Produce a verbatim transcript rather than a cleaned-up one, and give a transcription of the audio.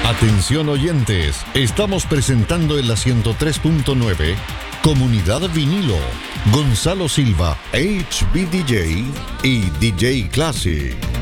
Atención oyentes, estamos presentando en la ciento tres punto nueve Comunidad Vinilo, Gonzalo Silva, H B D J y D J Classic.